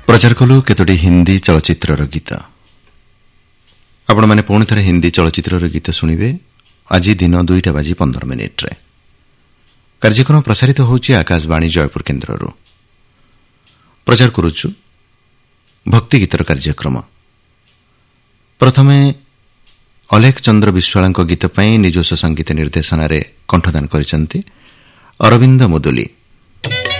ପ୍ରଚାର କଲୁ କେତୋଟି ହିନ୍ଦୀ ଚଳଚ୍ଚିତ୍ରର ଗୀତ। ଆପଣମାନେ ପୁଣି ଥରେ ହିନ୍ଦୀ ଚଳଚ୍ଚିତ୍ରର ଗୀତ ଶୁଣିବେ ଆଜି ଦିନ 2:15 କାର୍ଯ୍ୟକ୍ରମ ପ୍ରସାରିତ ହେଉଛି ଆକାଶବାଣୀ ଜୟପୁର କେନ୍ଦ୍ରରୁ। ପ୍ରଚାର କରୁଛୁ ଭକ୍ତି ଗୀତର କାର୍ଯ୍ୟକ୍ରମ। ପ୍ରଥମେ ଅଲେଖ ଚନ୍ଦ୍ର ବିଶ୍ୱାଳଙ୍କ ଗୀତ ପାଇଁ ନିଜସ୍ୱ ସଙ୍ଗୀତ ନିର୍ଦ୍ଦେଶନାରେ କଣ୍ଠଦାନ କରିଛନ୍ତି ଅରବିନ୍ଦ ମୁଦୁଲି।